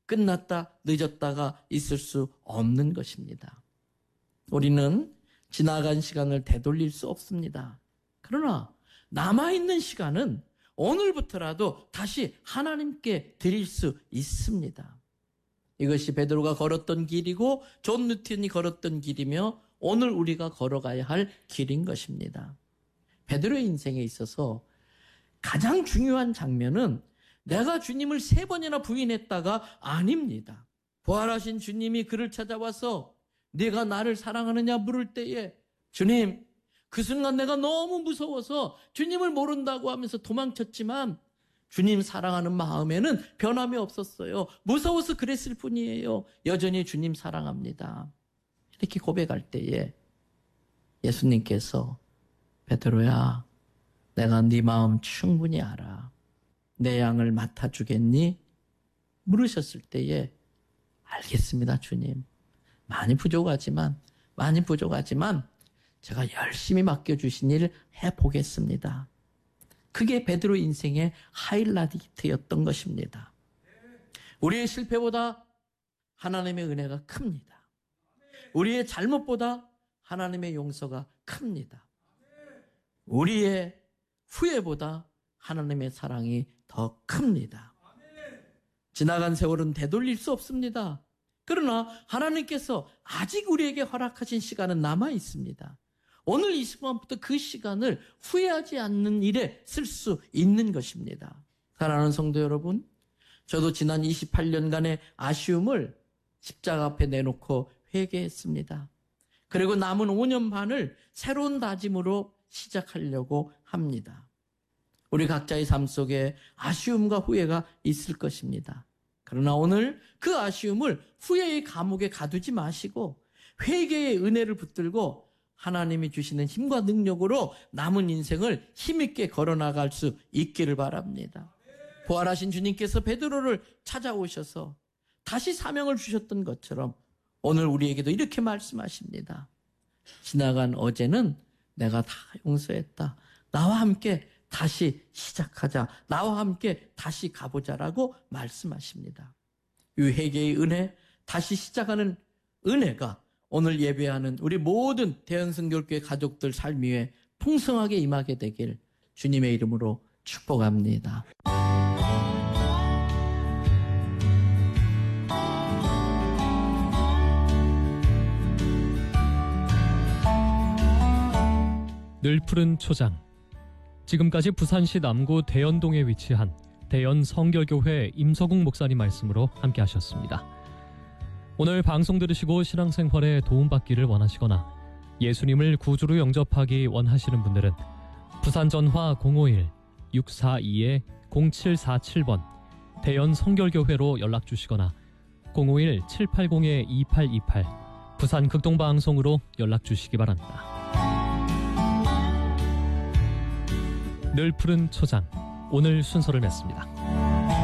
끝났다, 늦었다가 있을 수 없는 것입니다. 우리는 지나간 시간을 되돌릴 수 없습니다. 그러나 남아있는 시간은 오늘부터라도 다시 하나님께 드릴 수 있습니다. 이것이 베드로가 걸었던 길이고 존 뉴턴이 걸었던 길이며 오늘 우리가 걸어가야 할 길인 것입니다. 베드로의 인생에 있어서 가장 중요한 장면은 내가 주님을 3번이나 부인했다가 아닙니다. 부활하신 주님이 그를 찾아와서 네가 나를 사랑하느냐 물을 때에 주님, 그 순간 내가 너무 무서워서 주님을 모른다고 하면서 도망쳤지만 주님 사랑하는 마음에는 변함이 없었어요. 무서워서 그랬을 뿐이에요. 여전히 주님 사랑합니다. 이렇게 고백할 때에 예수님께서 베드로야, 내가 네 마음 충분히 알아. 내 양을 맡아주겠니? 물으셨을 때에 알겠습니다, 주님. 많이 부족하지만 제가 열심히 맡겨주신 일 해보겠습니다. 그게 베드로 인생의 하이라이트였던 것입니다. 우리의 실패보다 하나님의 은혜가 큽니다. 우리의 잘못보다 하나님의 용서가 큽니다. 우리의 후회보다 하나님의 사랑이 더 큽니다. 지나간 세월은 되돌릴 수 없습니다. 그러나 하나님께서 아직 우리에게 허락하신 시간은 남아 있습니다. 오늘 이 순간부터 그 시간을 후회하지 않는 일에 쓸 수 있는 것입니다. 사랑하는 성도 여러분, 저도 지난 28년간의 아쉬움을 십자가 앞에 내놓고 회개했습니다. 그리고 남은 5년 반을 새로운 다짐으로 시작하려고 합니다. 우리 각자의 삶 속에 아쉬움과 후회가 있을 것입니다. 그러나 오늘 그 아쉬움을 후회의 감옥에 가두지 마시고 회개의 은혜를 붙들고 하나님이 주시는 힘과 능력으로 남은 인생을 힘있게 걸어나갈 수 있기를 바랍니다. 부활하신 주님께서 베드로를 찾아오셔서 다시 사명을 주셨던 것처럼 오늘 우리에게도 이렇게 말씀하십니다. 지나간 어제는 내가 다 용서했다. 나와 함께 다시 시작하자. 나와 함께 다시 가보자라고 말씀하십니다. 이 회개의 은혜, 다시 시작하는 은혜가 오늘 예배하는 우리 모든 대연성결교회 가족들 삶 위에 풍성하게 임하게 되길 주님의 이름으로 축복합니다. 늘 푸른 초장. 지금까지 부산시 남구 대연동에 위치한 대연 성결교회 임서국 목사님 말씀으로 함께 하셨습니다. 오늘 방송 들으시고 신앙생활에 도움받기를 원하시거나 예수님을 구주로 영접하기 원하시는 분들은 부산 전화 051-642-0747번 대연 성결교회로 연락주시거나 051-780-2828 부산 극동방송으로 연락주시기 바랍니다. 늘 푸른 초장, 오늘 순서를 맺습니다.